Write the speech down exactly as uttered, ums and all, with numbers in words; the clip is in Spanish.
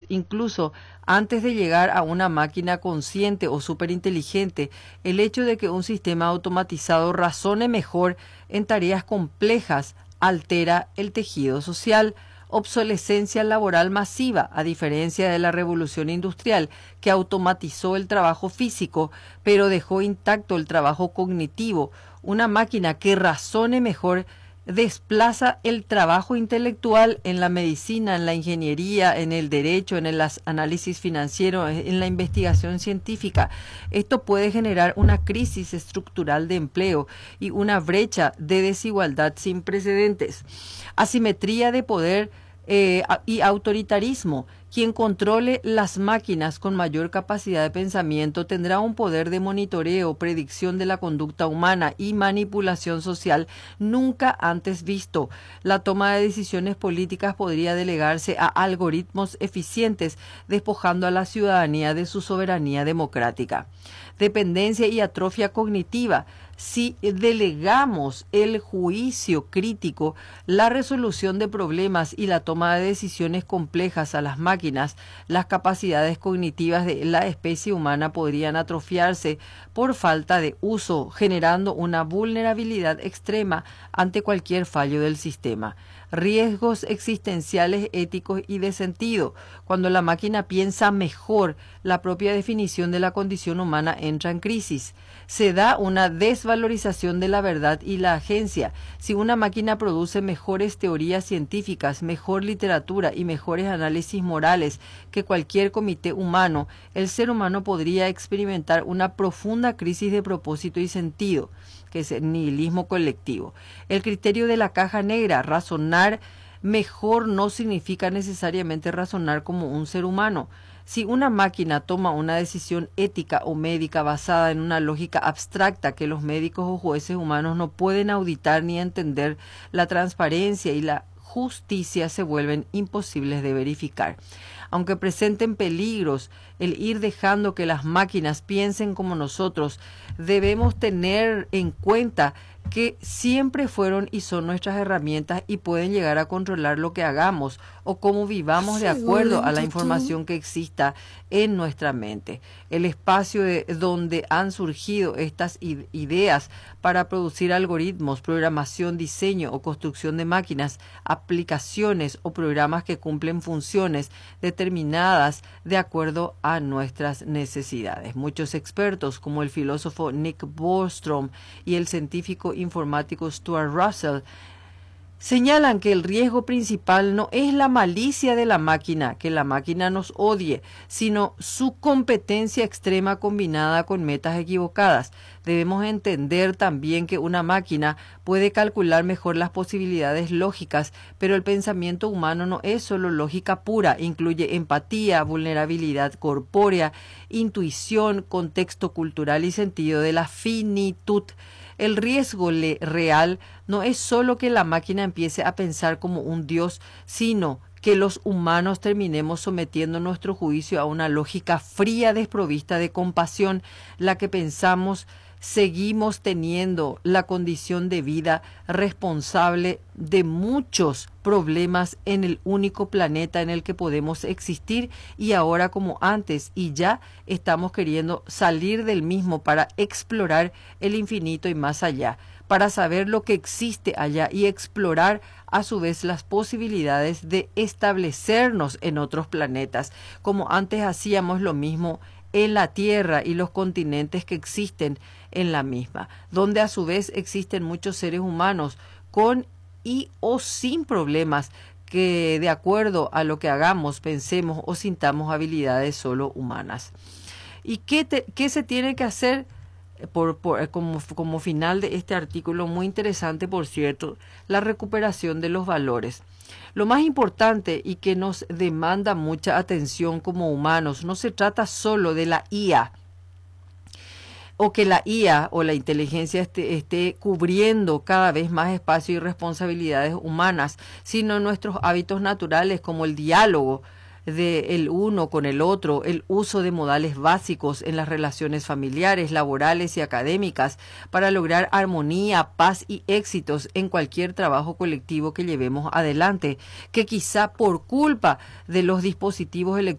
incluso antes de llegar a una máquina consciente o superinteligente. El hecho de que un sistema automatizado razone mejor en tareas complejas altera el tejido social. Obsolescencia laboral masiva, a diferencia de la revolución industrial, que automatizó el trabajo físico, pero dejó intacto el trabajo cognitivo. Una máquina que razone mejor desplaza el trabajo intelectual en la medicina, en la ingeniería, en el derecho, en el análisis financiero, en la investigación científica. Esto puede generar una crisis estructural de empleo y una brecha de desigualdad sin precedentes. Asimetría de poder eh, y autoritarismo. Quien controle las máquinas con mayor capacidad de pensamiento tendrá un poder de monitoreo, predicción de la conducta humana y manipulación social nunca antes visto. La toma de decisiones políticas podría delegarse a algoritmos eficientes, despojando a la ciudadanía de su soberanía democrática. Dependencia y atrofia cognitiva. Si delegamos el juicio crítico, la resolución de problemas y la toma de decisiones complejas a las máquinas, las capacidades cognitivas de la especie humana podrían atrofiarse por falta de uso, generando una vulnerabilidad extrema ante cualquier fallo del sistema. Riesgos existenciales, éticos y de sentido. Cuando la máquina piensa mejor, la propia definición de la condición humana entra en crisis. Se da una desvalorización de la verdad y la agencia. Si una máquina produce mejores teorías científicas, mejor literatura y mejores análisis morales que cualquier comité humano, el ser humano podría experimentar una profunda crisis de propósito y sentido, que es el nihilismo colectivo. El criterio de la caja negra, razonar mejor no significa necesariamente razonar como un ser humano. Si una máquina toma una decisión ética o médica basada en una lógica abstracta que los médicos o jueces humanos no pueden auditar ni entender, la transparencia y la justicia se vuelven imposibles de verificar. Aunque presenten peligros, el ir dejando que las máquinas piensen como nosotros, debemos tener en cuenta que siempre fueron y son nuestras herramientas y pueden llegar a controlar lo que hagamos o cómo vivamos de acuerdo a la información que exista en nuestra mente. El espacio de donde han surgido estas ideas para producir algoritmos, programación, diseño o construcción de máquinas, aplicaciones o programas que cumplen funciones determinadas de acuerdo a nuestras necesidades. Muchos expertos, como el filósofo Nick Bostrom y el científico informático Stuart Russell, señalan que el riesgo principal no es la malicia de la máquina, que la máquina nos odie, sino su competencia extrema combinada con metas equivocadas. Debemos entender también que una máquina puede calcular mejor las posibilidades lógicas, pero el pensamiento humano no es solo lógica pura, incluye empatía, vulnerabilidad corpórea, intuición, contexto cultural y sentido de la finitud. El riesgo le real no es solo que la máquina empiece a pensar como un dios, sino que los humanos terminemos sometiendo nuestro juicio a una lógica fría desprovista de compasión, la que pensamos seguimos teniendo la condición de vida responsable de muchos problemas en el único planeta en el que podemos existir y ahora como antes, y ya estamos queriendo salir del mismo para explorar el infinito y más allá, para saber lo que existe allá y explorar a su vez las posibilidades de establecernos en otros planetas, como antes hacíamos lo mismo en la Tierra y los continentes que existen en la misma, donde a su vez existen muchos seres humanos con y o sin problemas que de acuerdo a lo que hagamos, pensemos o sintamos habilidades solo humanas. ¿Y qué, te, qué se tiene que hacer? Por, por, como, como final de este artículo, muy interesante por cierto, la recuperación de los valores. Lo más importante y que nos demanda mucha atención como humanos, no se trata solo de la I A, o que la I A o la inteligencia esté, esté cubriendo cada vez más espacio y responsabilidades humanas, sino nuestros hábitos naturales como el diálogo de el uno con el otro, el uso de modales básicos en las relaciones familiares, laborales y académicas para lograr armonía, paz y éxitos en cualquier trabajo colectivo que llevemos adelante, que quizá por culpa de los dispositivos electrónicos